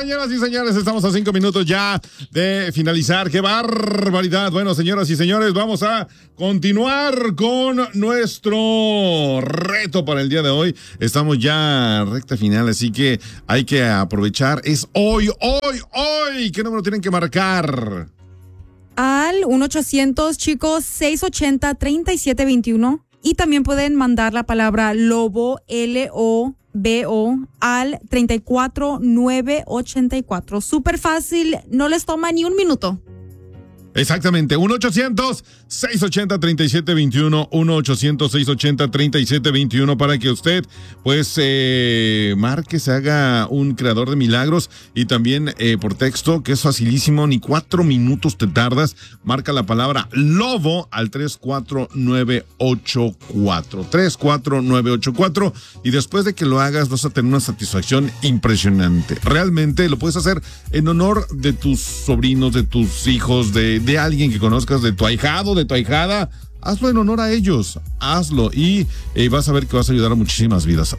señoras y señores, estamos a 5 minutos ya de finalizar. ¡Qué barbaridad! Bueno, señoras y señores, vamos a continuar con nuestro reto para el día de hoy. Estamos ya recta final, así que hay que aprovechar. Es hoy. ¿Qué número tienen que marcar? Al 1-800, chicos, 680-3721. Y también pueden mandar la palabra LOBO, LOBO, al 34984. Súper fácil, no les toma ni un minuto. Exactamente, 1-800-680-3721, 1-800-680-3721 para que usted, pues, marque, se haga un creador de milagros y también por texto, que es facilísimo, ni 4 minutos te tardas, marca la palabra lobo al 34984, 34984 y después de que lo hagas vas a tener una satisfacción impresionante. Realmente lo puedes hacer en honor de tus sobrinos, de tus hijos, de alguien que conozcas, de tu ahijado, de tu ahijada. Hazlo en honor a ellos, hazlo y vas a ver que vas a ayudar a muchísimas vidas.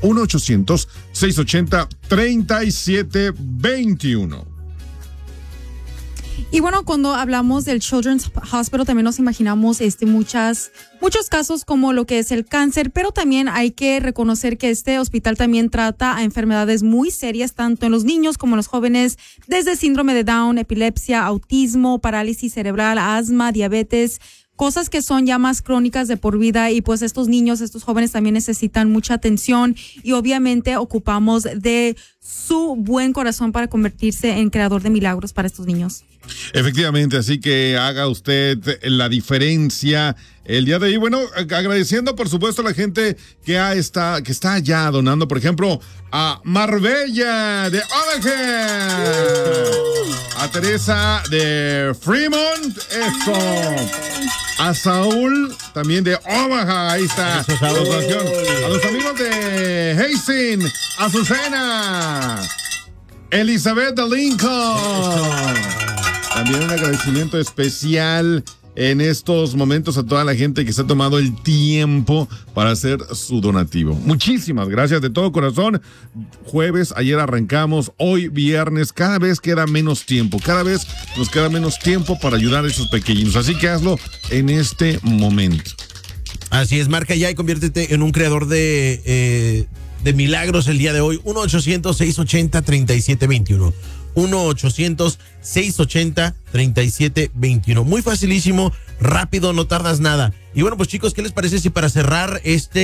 1-800-680-3721. Y bueno, cuando hablamos del Children's Hospital también nos imaginamos muchos casos como lo que es el cáncer, pero también hay que reconocer que este hospital también trata a enfermedades muy serias, tanto en los niños como en los jóvenes, desde síndrome de Down, epilepsia, autismo, parálisis cerebral, asma, diabetes, cosas que son ya más crónicas de por vida, y pues estos niños, estos jóvenes también necesitan mucha atención y obviamente ocupamos de su buen corazón para convertirse en creador de milagros para estos niños. Efectivamente, así que haga usted la diferencia el día de hoy. Bueno, agradeciendo por supuesto a la gente que está ya donando, por ejemplo, a Marbella de Omaha, a Teresa de Fremont, a Saúl también de Omaha, ahí está, a los amigos de Hastings, Azucena, Elizabeth de Lincoln. También un agradecimiento especial en estos momentos a toda la gente que se ha tomado el tiempo para hacer su donativo. Muchísimas gracias de todo corazón. Jueves, ayer arrancamos, hoy viernes, cada vez queda menos tiempo, cada vez nos queda menos tiempo para ayudar a esos pequeños. Así que hazlo en este momento. Así es, marca ya y conviértete en un creador de milagros el día de hoy. 1-800-680-3721. 1-800-680-3721. Muy facilísimo, rápido, no tardas nada. Y bueno, pues chicos, ¿qué les parece si para cerrar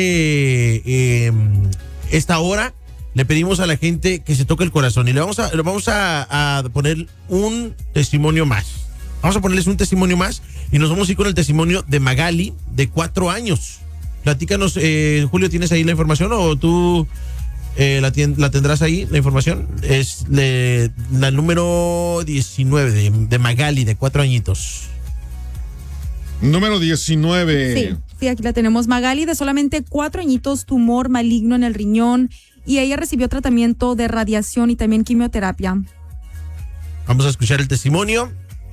esta hora le pedimos a la gente que se toque el corazón y le vamos a poner un testimonio más? Vamos a ponerles un testimonio más y nos vamos a ir con el testimonio de Magali, de 4 años. Platícanos, Julio, ¿tienes ahí la información o tú la tendrás ahí, la información? Es la número 19 de Magali, de 4 añitos. Número 19. Sí, aquí la tenemos. Magali, de solamente 4 añitos, tumor maligno en el riñón, y ella recibió tratamiento de radiación y también quimioterapia. Vamos a escuchar el testimonio.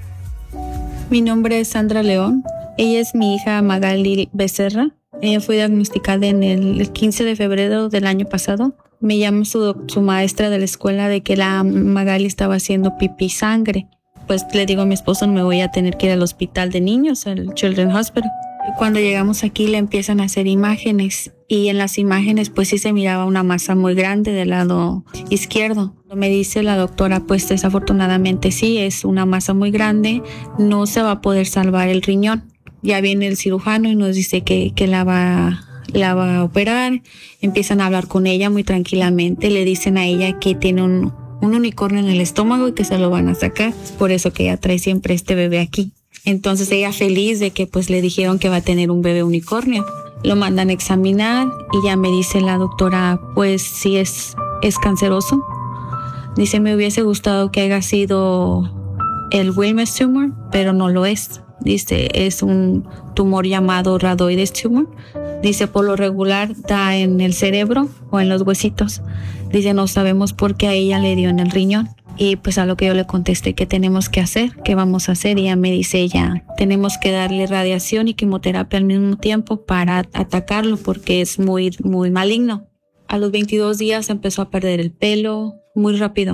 Mi nombre es Sandra León. Ella es mi hija Magali Becerra. Ella fue diagnosticada en el 15 de febrero del año pasado. Me llama su maestra de la escuela de que la Magali estaba haciendo pipí sangre. Pues le digo a mi esposo, me voy a tener que ir al hospital de niños, al Children's Hospital. Cuando llegamos aquí le empiezan a hacer imágenes y en las imágenes pues sí se miraba una masa muy grande del lado izquierdo. Me dice la doctora, pues desafortunadamente sí, es una masa muy grande, no se va a poder salvar el riñón. Ya viene el cirujano y nos dice que la va a operar. Empiezan a hablar con ella muy tranquilamente, le dicen a ella que tiene un unicornio en el estómago y que se lo van a sacar. Por eso que ella trae siempre este bebé aquí. Entonces ella feliz de que pues le dijeron que va a tener un bebé unicornio. Lo mandan a examinar y ya me dice la doctora, pues sí es canceroso. Dice, me hubiese gustado que haya sido el Wilms tumor, pero no lo es. Dice, es un tumor llamado rhabdoides tumor. Dice, por lo regular da en el cerebro o en los huesitos. Dice, no sabemos por qué a ella le dio en el riñón. Y pues a lo que yo le contesté, ¿qué tenemos que hacer? ¿Qué vamos a hacer? Y ella me dice, tenemos que darle radiación y quimioterapia al mismo tiempo para atacarlo porque es muy, muy maligno. A los 22 días empezó a perder el pelo muy rápido.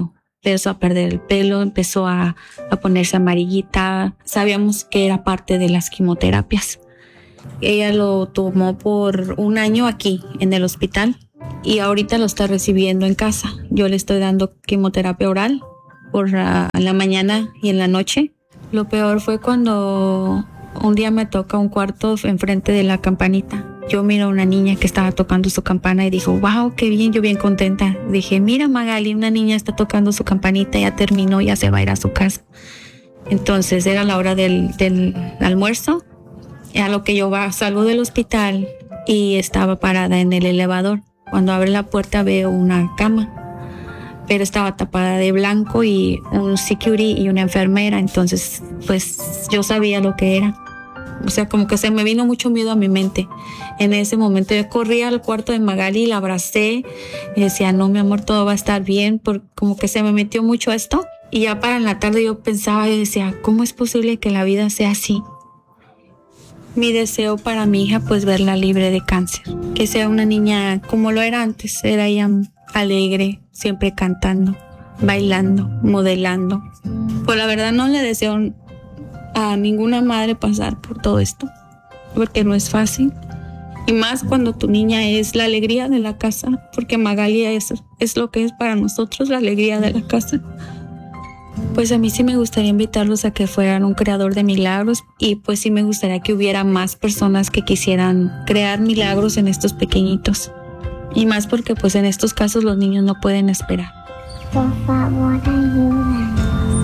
empezó a perder el pelo, empezó a ponerse amarillita. Sabíamos que era parte de las quimioterapias. Ella lo tomó por 1 año aquí en el hospital y ahorita lo está recibiendo en casa. Yo le estoy dando quimioterapia oral por la mañana y en la noche. Lo peor fue cuando un día me toca un cuarto enfrente de la campanita. Yo miro a una niña que estaba tocando su campana y dijo, wow, qué bien, yo bien contenta. Dije, mira Magali, una niña está tocando su campanita, ya terminó, ya se va a ir a su casa. Entonces era la hora del almuerzo. A lo que yo salgo del hospital y estaba parada en el elevador. Cuando abre la puerta veo una cama, pero estaba tapada de blanco y un security y una enfermera. Entonces, pues yo sabía lo que era. O sea, como que se me vino mucho miedo a mi mente. En ese momento yo corrí al cuarto de Magali y la abracé y decía, no, mi amor, todo va a estar bien, porque como que se me metió mucho esto. Y ya para en la tarde yo pensaba y decía, ¿cómo es posible que la vida sea así? Mi deseo para mi hija, pues verla libre de cáncer. Que sea una niña como lo era antes. Era ella alegre, siempre cantando, bailando, modelando. Pues la verdad no le deseo a ninguna madre pasar por todo esto, porque no es fácil. Y más cuando tu niña es la alegría de la casa, porque Magali es lo que es para nosotros, la alegría de la casa. Pues a mí sí me gustaría invitarlos a que fueran un creador de milagros y pues sí me gustaría que hubiera más personas que quisieran crear milagros en estos pequeñitos. Y más porque pues en estos casos los niños no pueden esperar. Por favor, ayúdanos.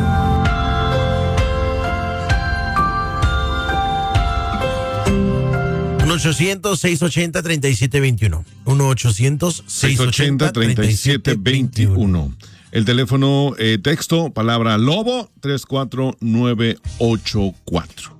1-800-680-3721. 1-800-680-3721. El teléfono texto, palabra lobo, 34984.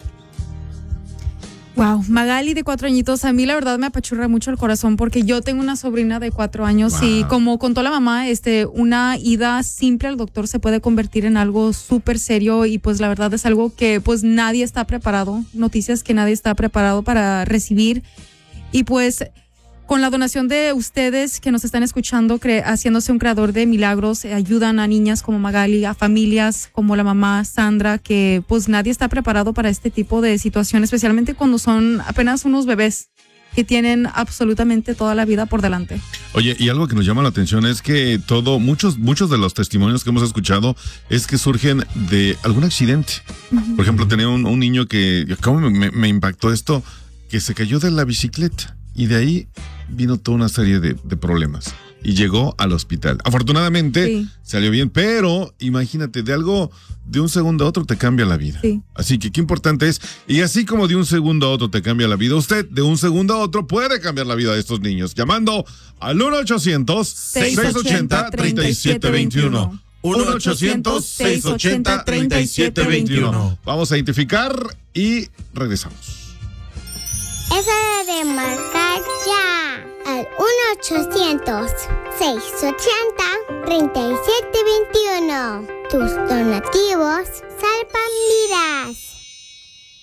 Wow, Magali de 4 añitos, a mí la verdad me apachurra mucho el corazón porque yo tengo una sobrina de 4 años y como contó la mamá, una ida simple al doctor se puede convertir en algo súper serio y pues la verdad es algo que pues nadie está preparado, noticias que nadie está preparado para recibir y pues con la donación de ustedes que nos están escuchando, haciéndose un creador de milagros, ayudan a niñas como Magali, a familias como la mamá Sandra, que pues nadie está preparado para este tipo de situación, especialmente cuando son apenas unos bebés que tienen absolutamente toda la vida por delante. Oye, y algo que nos llama la atención es que muchos de los testimonios que hemos escuchado es que surgen de algún accidente. Uh-huh. Por ejemplo, tenía un niño que, ¿cómo me impactó esto? Que se cayó de la bicicleta. Y de ahí vino toda una serie de problemas. Y llegó al hospital. Afortunadamente salió bien, pero imagínate, de un segundo a otro te cambia la vida. Sí. Así que qué importante es. Y así como de un segundo a otro te cambia la vida, usted de un segundo a otro puede cambiar la vida de estos niños. Llamando al 1-800-680-3721. 1-800-680-3721. Vamos a identificar y regresamos. Es hora de marcar ya al 1-800-680-3721. Tus donativos salvan vidas.